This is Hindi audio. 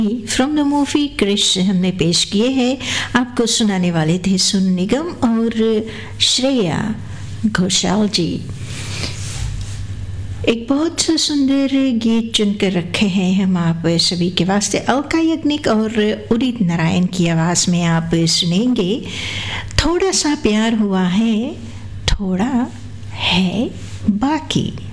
फ्रॉम द मूवी क्रिश हमने पेश किए हैं। आपको सुनाने वाले थे सोनू निगम और श्रेया घोषाल जी। एक बहुत सुंदर गीत चुनकर रखे हैं हम आप सभी के वास्ते। अलका याग्निक और उदित नारायण की आवाज़ में आप सुनेंगे थोड़ा सा प्यार हुआ है, थोड़ा है बाकी।